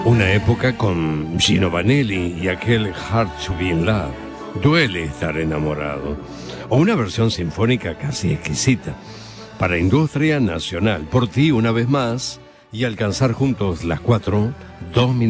Una época con Gino Vanelli y aquel Hard to Be in Love. Duele estar enamorado. O una versión sinfónica casi exquisita. Para Industria Nacional, por ti una vez más, y alcanzar juntos las 4, 2 minutos.